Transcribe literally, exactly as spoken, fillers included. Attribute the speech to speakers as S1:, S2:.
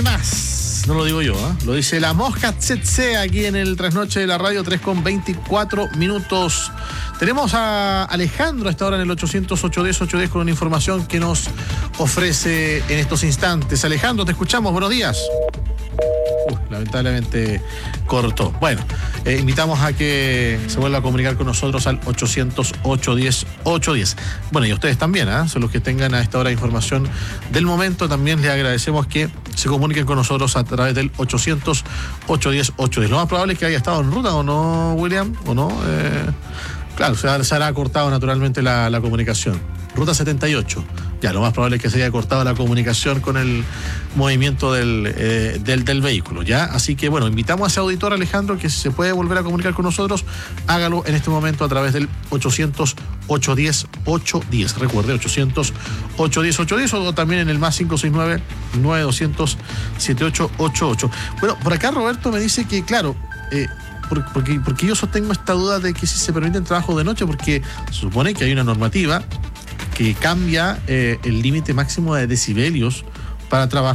S1: hay más. No lo digo yo, ¿eh? Lo dice la Mosca Tsetse aquí en el Trasnoche de la Radio, tres con veinticuatro minutos. Tenemos a Alejandro a esta hora en el ochocientos ocho diez ocho diez con una información que nos ofrece en estos instantes. Alejandro, te escuchamos. Buenos días. Uh, lamentablemente cortó. Bueno, eh, invitamos a que se vuelva a comunicar con nosotros al ochocientos ocho diez ocho diez. Bueno, y ustedes también, ¿eh? Son los que tengan a esta hora información del momento. También les agradecemos que se comuniquen con nosotros a través del ochocientos ocho diez ocho diez. Lo más probable es que haya estado en ruta, ¿o no, William? ¿O no? Eh, claro, se, se hará cortado naturalmente la, la comunicación. Ruta setenta y ocho. Ya, lo más probable es que se haya cortado la comunicación con el movimiento del, eh, del, del vehículo, ¿ya? Así que, bueno, invitamos a ese auditor, Alejandro, que si se puede volver a comunicar con nosotros, hágalo en este momento a través del ochocientos ocho diez ocho diez. Recuerde, ochocientos ocho diez ocho diez o también en el más cinco seis nueve nueve doscientos setenta y ocho ochenta y ocho. Bueno, por acá Roberto me dice que, claro, eh, por, porque, porque yo sostengo esta duda de que si se permiten trabajos de noche, porque se supone que hay una normativa que cambia eh, el límite máximo de decibelios para trabajo